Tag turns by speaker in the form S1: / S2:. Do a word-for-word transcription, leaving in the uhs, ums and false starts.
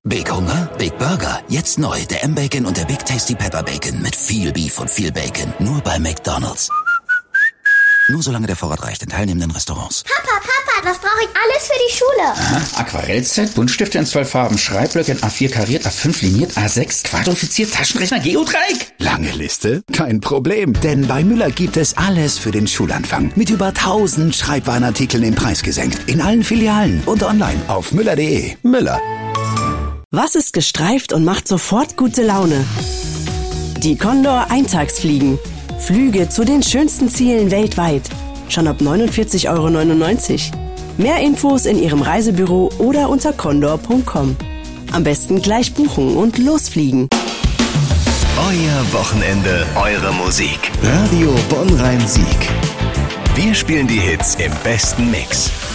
S1: Big Hunger? Big Burger. Jetzt neu. Der M-Bacon und der Big Tasty Pepper Bacon. Mit viel Beef und viel Bacon. Nur bei McDonald's. Nur solange der Vorrat reicht in teilnehmenden Restaurants.
S2: Papa, Papa, was brauche ich alles für die Schule?
S3: Aha, Aquarellset, Buntstifte in zwölf Farben, Schreibblöcke in A vier kariert, A fünf liniert, A sechs quadrifiziert, Taschenrechner, Geodreieck.
S4: Lange Liste? Kein Problem, denn bei Müller gibt es alles für den Schulanfang. Mit über tausend Schreibwarenartikeln im Preis gesenkt. In allen Filialen und online auf müller punkt de. Müller.
S5: Was ist gestreift und macht sofort gute Laune? Die Condor Eintagsfliegen. Flüge zu den schönsten Zielen weltweit. Schon ab neunundvierzig Euro neunundneunzig. Mehr Infos in Ihrem Reisebüro oder unter condor punkt com. Am besten gleich buchen und losfliegen.
S6: Euer Wochenende, eure Musik.
S4: Radio Bonn-Rhein-Sieg.
S6: Wir spielen die Hits im besten Mix.